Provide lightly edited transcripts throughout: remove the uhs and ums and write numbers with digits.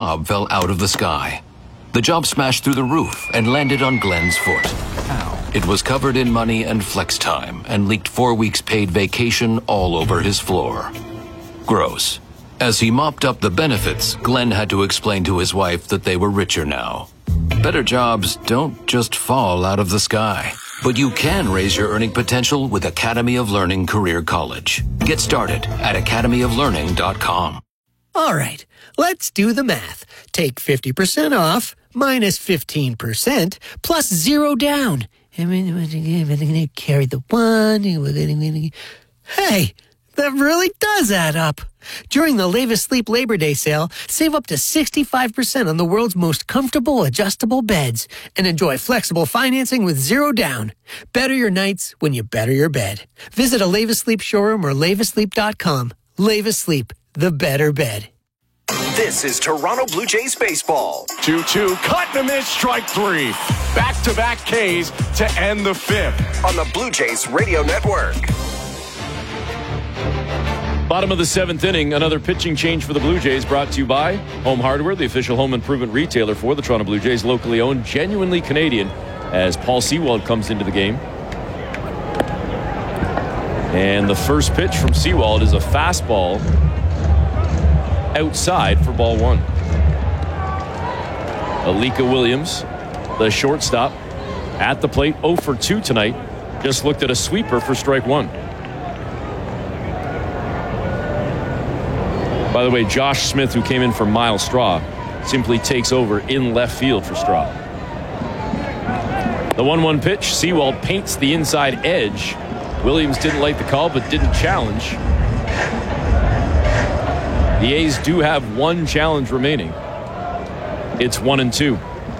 job fell out of the sky. The job smashed through the roof and landed on Glenn's foot. Ow. It was covered in money and flex time and leaked 4 weeks paid vacation all over his floor. Gross. As he mopped up the benefits, Glenn had to explain to his wife that they were richer now. Better jobs don't just fall out of the sky. But you can raise your earning potential with Academy of Learning Career College. Get started at academyoflearning.com. All right, let's do the math. Take 50% off minus 15% plus 0 down. Carry the 1. Hey, that really does add up. During the Lavis Sleep Labor Day sale, save up to 65% on the world's most comfortable adjustable beds and enjoy flexible financing with 0 down. Better your nights when you better your bed. Visit a Lavis Sleep showroom or lavisleep.com. Lavis Sleep, the better bed. This is Toronto Blue Jays baseball. 2-2, cut and a miss, strike 3. Back-to-back Ks to end the 5th. On the Blue Jays Radio Network. Bottom of the 7th inning, another pitching change for the Blue Jays brought to you by Home Hardware, the official home improvement retailer for the Toronto Blue Jays, locally owned, genuinely Canadian, as Paul Sewald comes into the game. And the first pitch from Sewald is a fastball outside for ball 1. Alika Williams, the shortstop, at the plate, 0 for 2 tonight. Just looked at a sweeper for strike 1. By the way, Josh Smith, who came in for Miles Straw, simply takes over in left field for Straw. The 1-1 pitch, Sewald paints the inside edge. Williams didn't like the call, but didn't challenge. The A's do have 1 challenge remaining. It's 1-2.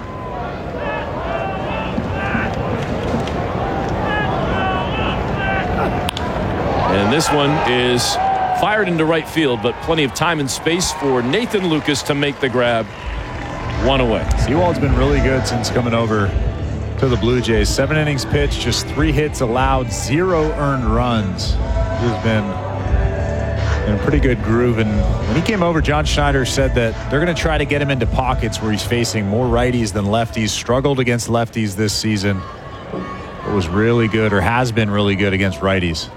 And this one is fired into right field, but plenty of time and space for Nathan Lucas to make the grab. 1 away. Sewald's been really good since coming over to the Blue Jays. 7 innings pitched, just 3 hits allowed, 0 earned runs. He's been in a pretty good groove. And when he came over, John Schneider said that they're going to try to get him into pockets where he's facing more righties than lefties. Struggled against lefties this season. It was really good, or has been really good, against righties.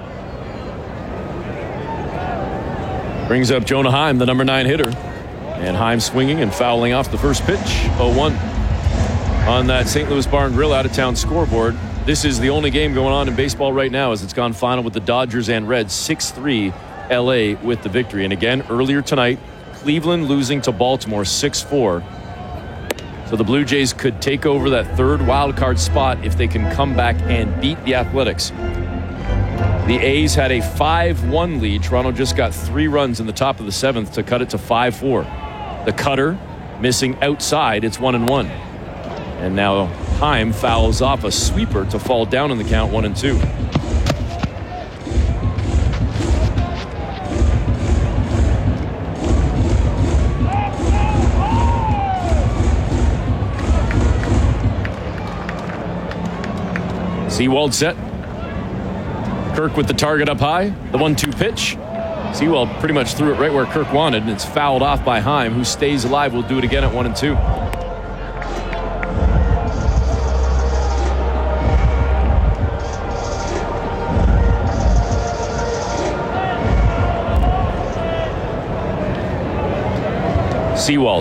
Brings up Jonah Heim, the number 9 hitter. And Heim swinging and fouling off the first pitch. 0-1. On that St. Louis Bar and Grill out-of-town scoreboard, this is the only game going on in baseball right now, as it's gone final with the Dodgers and Reds. 6-3 LA with the victory. And again, earlier tonight, Cleveland losing to Baltimore 6-4. So the Blue Jays could take over that 3rd wild card spot if they can come back and beat the Athletics. The A's had a 5-1 lead. Toronto just got 3 runs in the top of the 7th to cut it to 5-4. The cutter missing outside. It's 1-1. And now Heim fouls off a sweeper to fall down in the count, 1-2. Sewald set. Kirk with the target up high. The 1-2 pitch. Sewald pretty much threw it right where Kirk wanted, and it's fouled off by Heim, who stays alive. Will do it again at 1-2. Sewald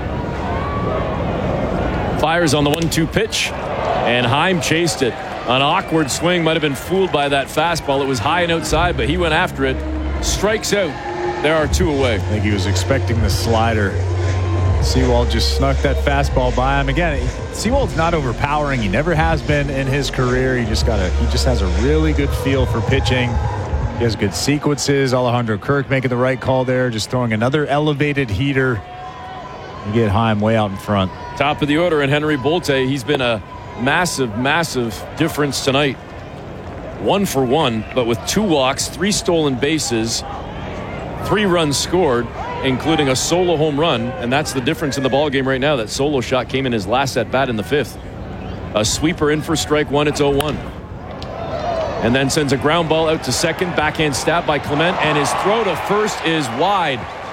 fires on the 1-2 pitch, and Heim chased it. An awkward swing, might have been fooled by that fastball. It was high and outside, but he went after it. Strikes out. There are 2 away. I think he was expecting the slider. Sewald just snuck that fastball by him. Again, Sewald's not overpowering. He never has been in his career. He just has a really good feel for pitching. He has good sequences. Alejandro Kirk making the right call there, just throwing another elevated heater. You get Heim way out in front. Top of the order, and Henry Bolte, he's been a massive difference tonight. 1 for 1, but with 2 walks, 3 stolen bases, 3 runs scored, including a solo home run, and that's the difference in the ball game right now. That solo shot came in his last at bat in the 5th. A sweeper in for strike 1. It's 0-1. And then sends a ground ball out to second. Backhand stab by Clement, and his throw to first is wide.